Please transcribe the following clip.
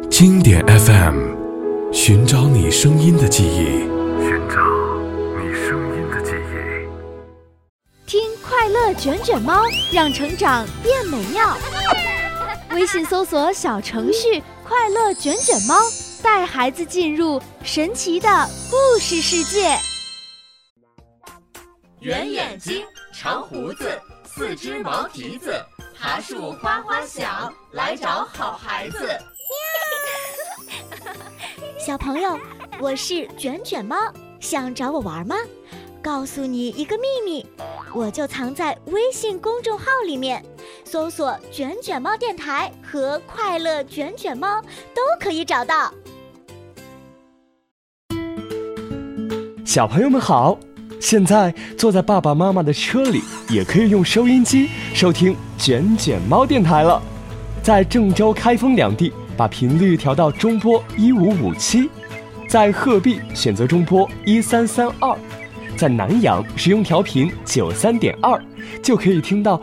经典 FM， 寻找你声音的记忆， 听快乐卷卷猫，让成长变美妙。微信搜索小程序快乐卷卷猫，带孩子进入神奇的故事世界。 圆眼睛，长胡子，四只毛蹄子，爬树哗哗响，来找好孩子。 小朋友，我是卷卷猫，想找我玩吗？告诉你一个秘密，我就藏在微信公众号里面，搜索卷卷猫电台和快乐卷卷猫都可以找到。 小朋友们好，现在坐在爸爸妈妈的车里，也可以用收音机收听卷卷猫电台了。在郑州、开封两地把频率调到中波1557，在鹤壁选择中波1332，在南阳使用调频93.2，就可以听到